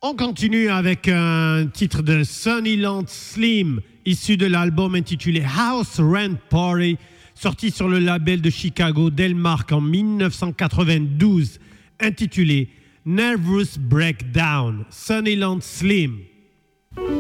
On continue avec un titre de Sunnyland Slim, issu de l'album intitulé House Rent Party, sorti sur le label de Chicago Delmark en 1992, intitulé Nervous Breakdown, Sunnyland Slim.